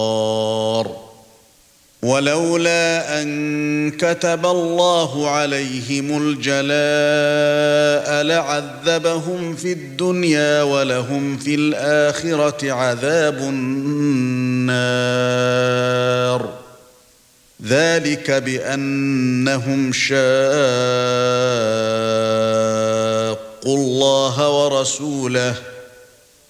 ولولا أن كتب الله عليهم الجلاء لعذبهم في الدنيا ولهم في الآخرة عذاب النار ذلك بأنهم شاقوا الله ورسوله